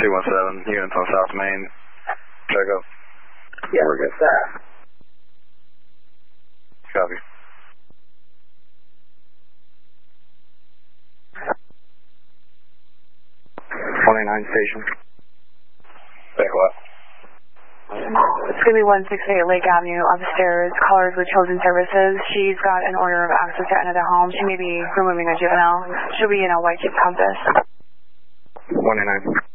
217, units on South Main. Check up. Yeah, we're good. Copy. 29 station. Back left. It's going to be 168 Lake Avenue, upstairs, callers with Children's Services. She's got an order of access to another home. She may be removing a juvenile. She'll be in a white Jeep Compass. 189.